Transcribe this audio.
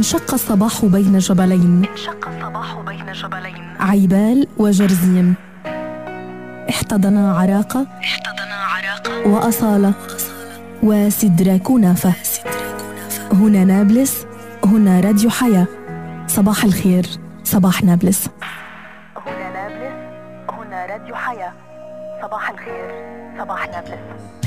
انشق الصباح بين جبلين، عيبال وجرزيم، احتضنا عراقة وأصالة وسدرة كنافة. هنا نابلس، هنا راديو حياة. صباح الخير، صباح نابلس. هنا نابلس، هنا راديو حياة. صباح الخير، صباح نابلس.